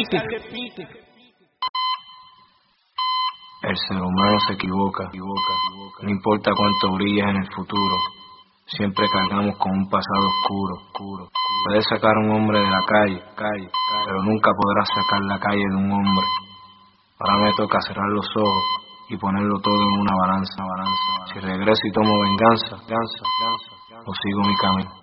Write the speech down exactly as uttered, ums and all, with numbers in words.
repite. El ser humano se equivoca, equivoca, no importa cuánto brilles en el futuro, siempre cargamos con un pasado oscuro, oscuro. Puedes sacar a un hombre de la calle, calle, pero nunca podrás sacar la calle de un hombre. Ahora me toca cerrar los ojos y ponerlo todo en una balanza, balanza. Si regreso y tomo venganza, venganza, venganza, o sigo mi camino.